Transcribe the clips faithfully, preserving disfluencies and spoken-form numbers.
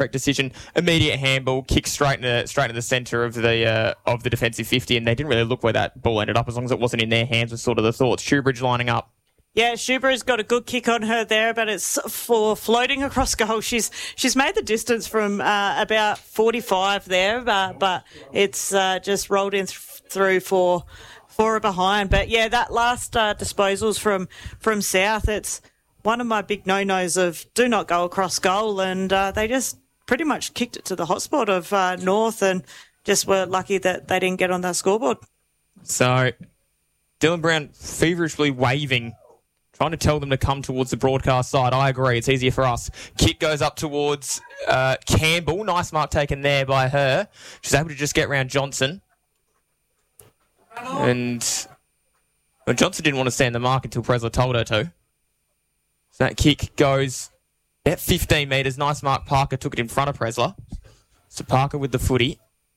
correct decision. Immediate handball, kick straight in the straight in the centre of the uh, of the defensive fifty, and they didn't really look where that ball ended up as long as it wasn't in their hands. Was sort of the thoughts. Shoebridge lining up. Yeah, Schuber's got a good kick on her there, but it's for floating across goal. She's she's made the distance from uh, about forty-five there, uh, but it's uh, just rolled in th- through for for her behind. But yeah, that last uh, disposals from from South, it's one of my big no-nos of do not go across goal, and uh, they just pretty much kicked it to the hotspot of uh, North, and just were lucky that they didn't get on that scoreboard. So Dylan Brown feverishly waving, trying to tell them to come towards the broadcast side. I agree. It's easier for us. Kick goes up towards uh, Campbell. Nice mark taken there by her. She's able to just get round Johnson. And well, Johnson didn't want to stand the mark until Presler told her to. So that kick goes at fifteen metres. Nice mark. Parker took it in front of Presler. So Parker with the footy.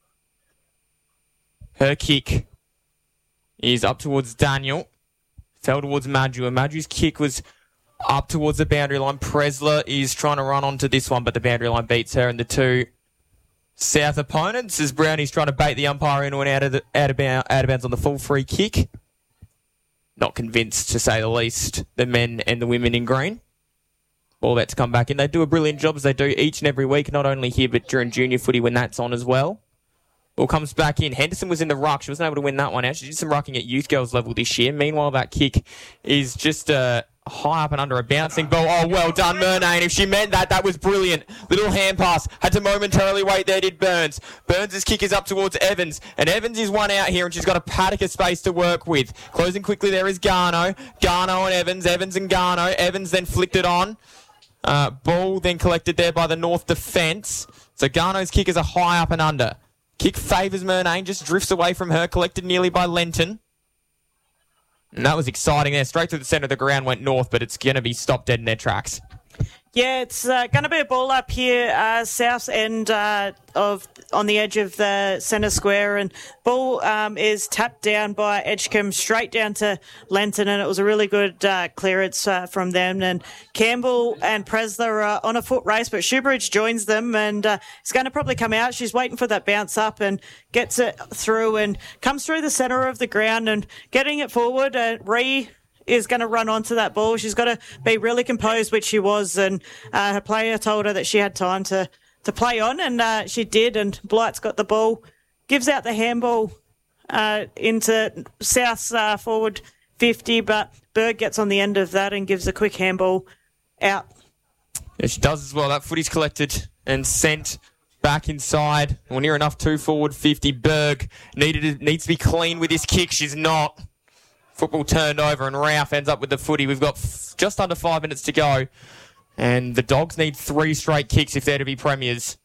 Her kick is up towards Daniel. Fell towards Madju, and Madju's kick was up towards the boundary line. Presler is trying to run onto this one, but the boundary line beats her, and the two South opponents as Brownie's trying to bait the umpire into an out of, the, out of, bound, out of bounds on the full free kick. Not convinced, to say the least, the men and the women in green. All that to come back in. They do a brilliant job, as they do each and every week, not only here but during junior footy when that's on as well. Ball comes back in. Henderson was in the ruck. She wasn't able to win that one out. She did some rucking at youth girls level this year. Meanwhile, that kick is just uh, high up and under a bouncing ball. Oh, well done, Murnane. If she meant that, that was brilliant. Little hand pass. Had to momentarily wait there, did Burns. Burns' kick is up towards Evans. And Evans is one out here, and she's got a paddock of space to work with. Closing quickly there is Garno. Garno and Evans. Evans and Garno. Evans then flicked it on. Uh, ball then collected there by the North defence. So Garno's kick is a high up and under. Kick favours Murnane, just drifts away from her, collected nearly by Lenton. And that was exciting there. Straight through the centre of the ground went North, but it's going to be stopped dead in their tracks. Yeah, it's uh, going to be a ball up here, uh, south end uh, of on the edge of the centre square, and ball um, is tapped down by Edgecombe straight down to Lenton, and it was a really good uh, clearance uh, from them. And Campbell and Presler are on a foot race, but Shoebridge joins them, and uh, it's going to probably come out. She's waiting for that bounce up and gets it through and comes through the centre of the ground and getting it forward. Uh, Ree is going to run onto that ball. She's got to be really composed, which she was, and uh, her player told her that she had time to, to play on, and uh, she did, and Blight's got the ball, gives out the handball uh, into South's uh, forward fifty, but Berg gets on the end of that and gives a quick handball out. Yeah, she does as well. That footy's collected and sent back inside. Well, near enough to forward fifty. Berg needed needs to be clean with his kick. She's not. Football turned over and Ralph ends up with the footy. We've got f- just under five minutes to go. And the Dogs need three straight kicks if they're to be premiers.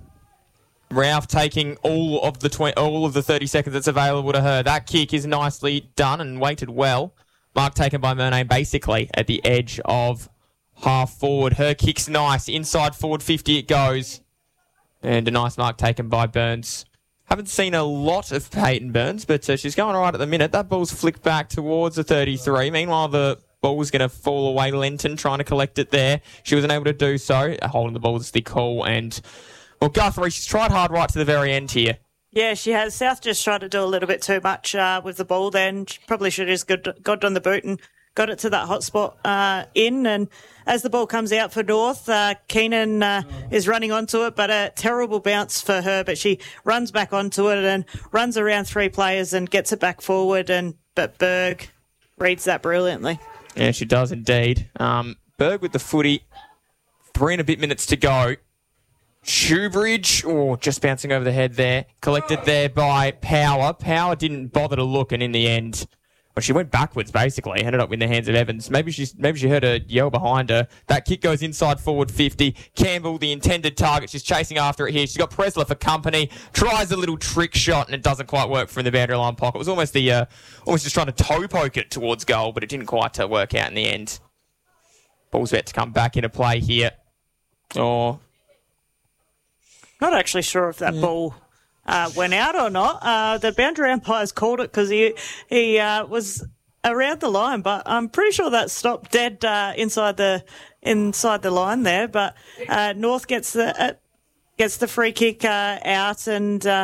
Ralph taking all of the tw- all of the thirty seconds that's available to her. That kick is nicely done and weighted well. Mark taken by Murnane basically at the edge of half forward. Her kick's nice. Inside forward fifty it goes. And a nice mark taken by Burns. Haven't seen a lot of Peyton Burns, but uh, she's going all right at the minute. That ball's flicked back towards the thirty-three. Meanwhile, the ball was going to fall away. Lenton trying to collect it there. She wasn't able to do so. Holding the ball is the call. And, well, Guthrie, she's tried hard right to the very end here. Yeah, she has. South just tried to do a little bit too much uh, with the ball then. She probably should have just got, got on the boot and got it to that hot spot uh, in. And as the ball comes out for North, uh, Keenan uh, is running onto it, but a terrible bounce for her. But she runs back onto it and runs around three players and gets it back forward. And but Berg reads that brilliantly. Yeah, she does indeed. Um, Berg with the footy. Three and a bit minutes to go. Shoebridge, oh, just bouncing over the head there. Collected there by Power. Power didn't bother to look, and in the end, well, she went backwards, basically. Ended up in the hands of Evans. Maybe she maybe she heard a yell behind her. That kick goes inside forward fifty. Campbell, the intended target. She's chasing after it here. She's got Presler for company. Tries a little trick shot, and it doesn't quite work from the boundary line pocket. It was almost the uh, almost just trying to toe poke it towards goal, but it didn't quite uh, work out in the end. Ball's about to come back into play here. Oh, not actually sure if that yeah. ball Uh, went out or not. Uh, the boundary umpire's called it because he he uh, was around the line, but I'm pretty sure that stopped dead uh, inside the inside the line there. But uh, North gets the uh, gets the free kick uh, out, and uh,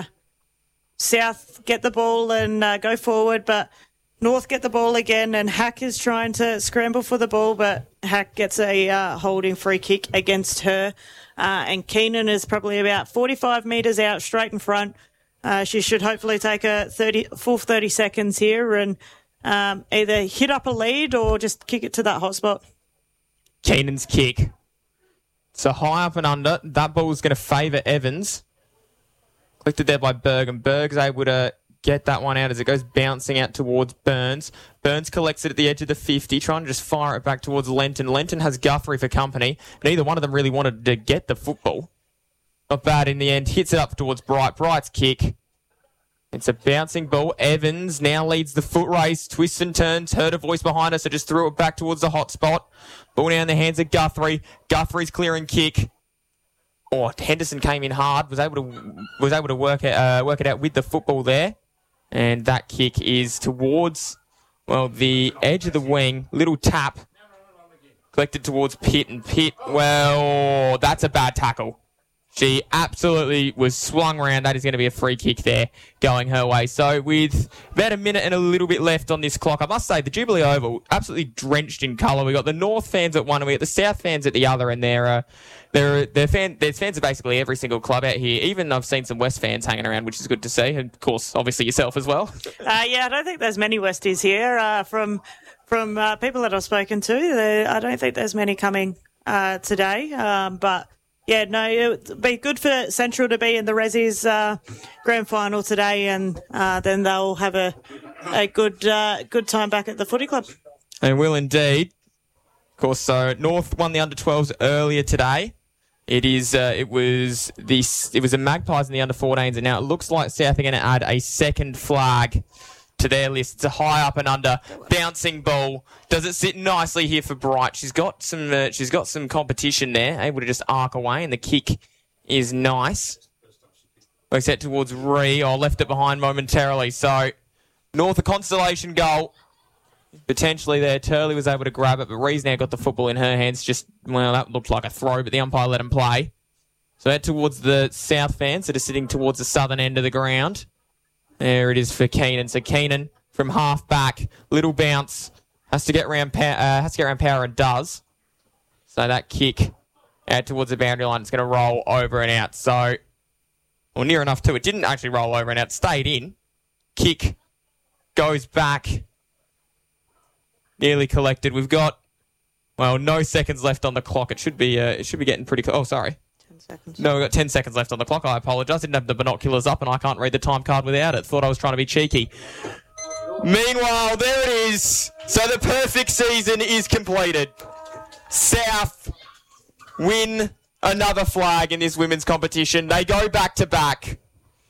South get the ball and uh, go forward, but North get the ball again, and Hack is trying to scramble for the ball, but Hack gets a uh, holding free kick against her. Uh, and Keenan is probably about forty-five metres out, straight in front. Uh, she should hopefully take a thirty, full thirty seconds here and um, either hit up a lead or just kick it to that hot spot. Keenan's kick. So high up and under. That ball's going to favour Evans. Collected there by Berg, and Berg's able to get that one out as it goes bouncing out towards Burns. Burns collects it at the edge of the fifty, trying to just fire it back towards Lenton. Lenton has Guthrie for company. Neither one of them really wanted to get the football. Not bad in the end. Hits it up towards Bright. Bright's kick. It's a bouncing ball. Evans now leads the foot race. Twists and turns. Heard a voice behind us, so just threw it back towards the hot spot. Ball now in the hands of Guthrie. Guthrie's clearing kick. Oh, Henderson came in hard. Was able to was able to work it, uh, work it out with the football there. And that kick is towards, well, the edge of the wing. Little tap. Collected towards Pitt. And Pitt, well, that's a bad tackle. She absolutely was swung around. That is going to be a free kick there going her way. So with about a minute and a little bit left on this clock, I must say the Jubilee Oval absolutely drenched in colour. We got the North fans at one and we got the South fans at the other, and they're, uh, they're, they're fan, there's fans of basically every single club out here. Even I've seen some West fans hanging around, which is good to see. And of course, obviously yourself as well. Uh, yeah, I don't think there's many Westies here. Uh, from from uh, people that I've spoken to, I don't think there's many coming uh, today. Um, but yeah, no, it would be good for Central to be in the Resi's uh, grand final today, and uh, then they'll have a a good uh, good time back at the footy club. And will indeed. Of course, so North won the under twelves earlier today. It is. Uh, it was the. It was the Magpies and the under fourteens, and now it looks like South are going to add a second flag to their list. It's a high up and under bouncing ball. Does it sit nicely here for Bright? She's got some. Uh, she's got some competition there, able to just arc away, and the kick is nice. Works out towards Ree. Oh, left it behind momentarily. So North a consolation goal. Potentially there, Turley was able to grab it, but Ree's now got the football in her hands. Just, well, that looked like a throw, but the umpire let him play. So that towards the South fans that are sitting towards the southern end of the ground. There it is for Keenan. So Keenan from half back, little bounce, has to get around, uh, has to get around power and does. So that kick out towards the boundary line, it's going to roll over and out. So, well, near enough to it. Didn't actually roll over and out, stayed in. Kick goes back. Nearly collected. We've got, well, no seconds left on the clock. It should be, uh, it should be getting pretty close. Oh, sorry. Ten seconds. No, we've got ten seconds left on the clock. I apologise. Didn't have the binoculars up and I can't read the time card without it. Thought I was trying to be cheeky. Meanwhile, there it is. So the perfect season is completed. South win another flag in this women's competition. They go back to back.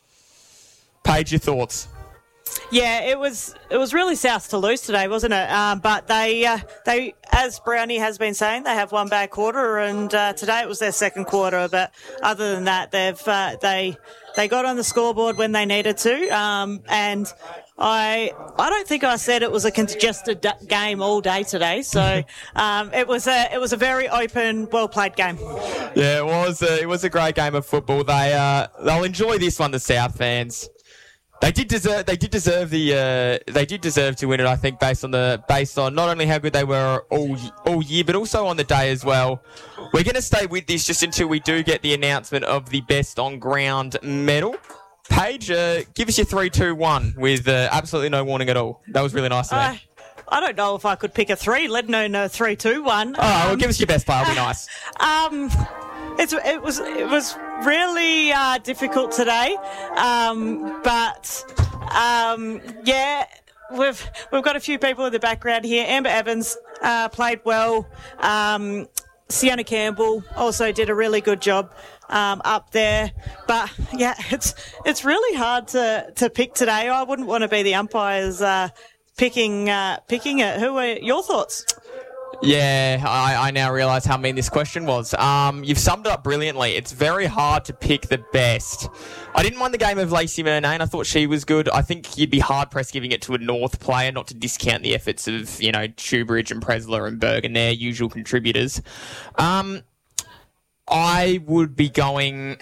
Paige, your thoughts? Yeah, it was it was really South to lose today, wasn't it? Um, but they uh, they, as Brownie has been saying, they have one bad quarter, and uh, today it was their second quarter. But other than that, they've uh, they they got on the scoreboard when they needed to, um, and I I don't think I said it was a congested d- game all day today. So um, it was a it was a very open, well played game. Yeah, it was a, it was a great game of football. They uh, they'll enjoy this one, the South fans. They did deserve. They did deserve the. Uh, they did deserve to win it. I think based on the based on not only how good they were all all year, but also on the day as well. We're going to stay with this just until we do get the announcement of the best on ground medal. Paige, uh, give us your three, two, one with uh, absolutely no warning at all. That was really nice of me. Uh, I don't know if I could pick a three. Let alone a three, two, one. Oh, well, um, give us your best player. It'll be nice. Um. It's, it was it was really uh, difficult today, um, but um, yeah, we've we've got a few people in the background here. Amber Evans uh, played well. Um, Sienna Campbell also did a really good job um, up there. But yeah, it's it's really hard to, to pick today. I wouldn't want to be the umpires uh, picking uh, picking it. Who are your thoughts? Yeah, I, I now realise how mean this question was. Um, you've summed it up brilliantly. It's very hard to pick the best. I didn't mind the game of Lacey Murnane. I thought she was good. I think you'd be hard-pressed giving it to a North player, not to discount the efforts of, you know, Shoebridge and Presler and Berg and their usual contributors. Um, I would be going...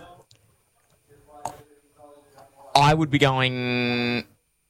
I would be going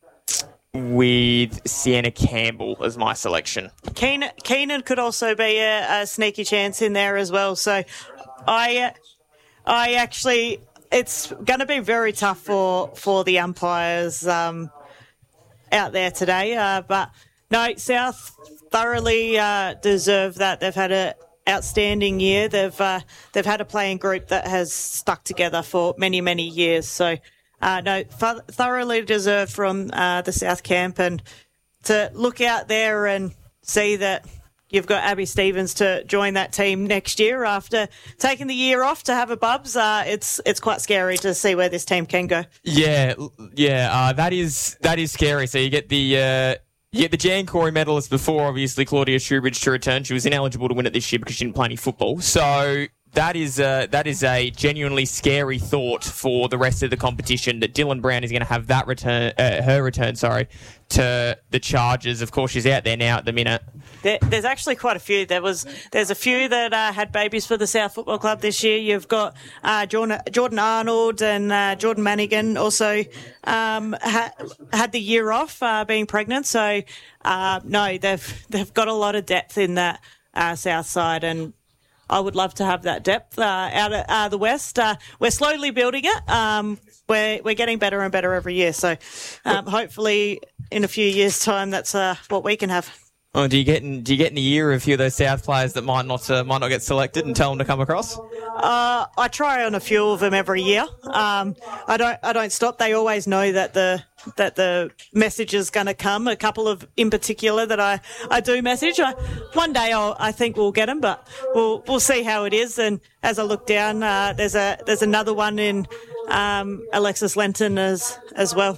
with Sienna Campbell as my selection. Keenan, Keenan could also be a, a sneaky chance in there as well. So I, I actually, it's going to be very tough for, for the umpires um, out there today. Uh, but no, South thoroughly uh, deserve that. They've had a outstanding year. They've uh, they've had a playing group that has stuck together for many many years. So. Uh, no, th- thoroughly deserved from uh, the South camp, and to look out there and see that you've got Abby Stevens to join that team next year after taking the year off to have a bubs. Uh, it's it's quite scary to see where this team can go. Yeah, yeah, uh, that is that is scary. So you get the uh, you get the Jan Corey medalist before, obviously Claudia Shoebridge to return. She was ineligible to win it this year because she didn't play any football. So. That is a, that is a genuinely scary thought for the rest of the competition that Dylan Brown is going to have that return, uh, her return, sorry, to the Chargers. Of course, she's out there now at the minute. There, there's actually quite a few. There was there's a few that uh, had babies for the South Football Club this year. You've got uh, Jordan, Jordan Arnold and uh, Jordan Manigan also um, ha- had the year off uh, being pregnant. So uh, no, they've they've got a lot of depth in that uh, South side, and I would love to have that depth uh, out of uh, the West. Uh, we're slowly building it. Um, we're we're getting better and better every year. So um, hopefully in a few years' time, that's uh, what we can have. Oh, do you get in, do you get in the ear of a few of those South players that might not uh, might not get selected and tell them to come across? Uh, I try on a few of them every year. Um, I don't I don't stop. They always know that the that the message is going to come. A couple of in particular that I, I do message. I, one day I'll, I think we'll get them, but we'll we'll see how it is. And as I look down, uh, there's a there's another one in um, Alexis Lenton as as well.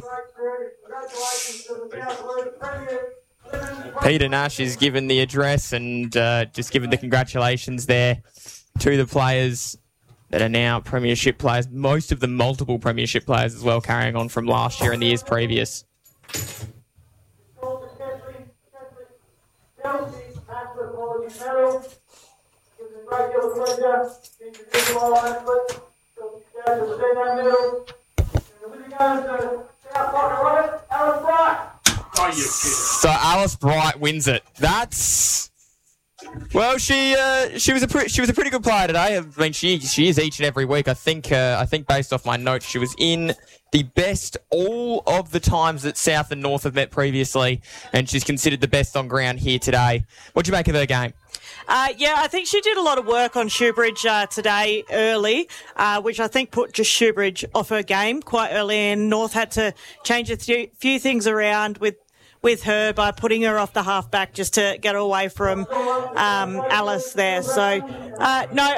Peter Nash is given the address and uh, just given the congratulations there to the players that are now premiership players, most of them multiple premiership players as well, carrying on from last year and the years previous. So Alice Bright wins it. That's well, she uh, she was a pre- she was a pretty good player today. I mean, she she is each and every week. I think uh, I think based off my notes, she was in the best all of the times that South and North have met previously, and she's considered the best on ground here today. What'd you make of her game? Uh, yeah, I think she did a lot of work on Shoebridge uh, today early, uh, which I think put just Shoebridge off her game quite early, and North had to change a few, few things around with with her by putting her off the halfback just to get away from um, Alice there. So, uh, no,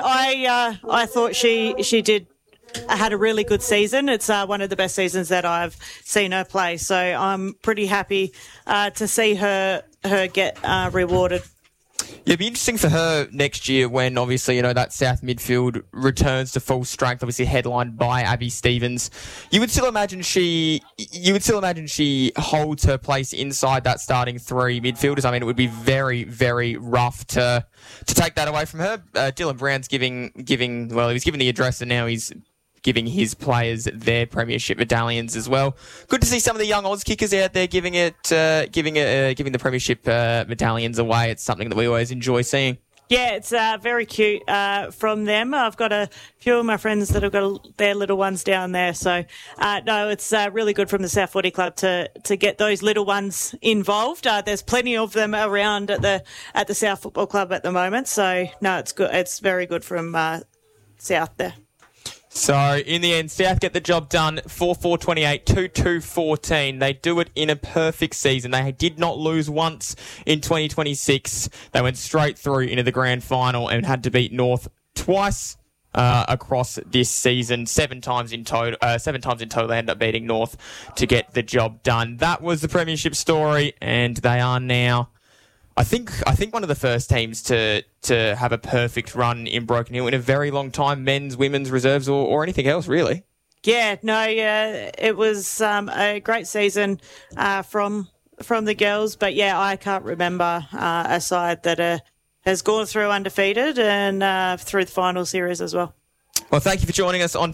I uh, I thought she she did had a really good season. It's uh, one of the best seasons that I've seen her play. So I'm pretty happy uh, to see her her get uh, rewarded. Yeah, it'd be interesting for her next year when, obviously, you know, that South midfield returns to full strength, obviously headlined by Abby Stevens. You would still imagine she, you would still imagine she holds her place inside that starting three midfielders. I mean, it would be very, very rough to to take that away from her. Uh, Dylan Brown's giving, giving, well, he was given the address and now he's giving his players their premiership medallions as well. Good to see some of the young Oz kickers out there giving it, uh, giving it, uh, giving the premiership uh, medallions away. It's something that we always enjoy seeing. Yeah, it's uh, very cute uh, from them. I've got a few of my friends that have got their little ones down there. So, uh, no, it's uh, really good from the South Footy Club to to get those little ones involved. Uh, there's plenty of them around at the at the South Football Club at the moment. So, no, it's good. It's very good from uh, South there. So, in the end, South get the job done, four four twenty-eight, two two fourteen. They do it in a perfect season. They did not lose once in twenty twenty-six. They went straight through into the grand final and had to beat North twice uh, across this season. Seven times in total. Uh, seven times in total, they ended up beating North to get the job done. That was the premiership story, and they are now, I think I think one of the first teams to to have a perfect run in Broken Hill in a very long time, men's, women's, reserves, or, or anything else, really. Yeah, no, yeah, it was um, a great season uh, from from the girls, but yeah, I can't remember uh, a side that uh, has gone through undefeated and uh, through the final series as well. Well, thank you for joining us on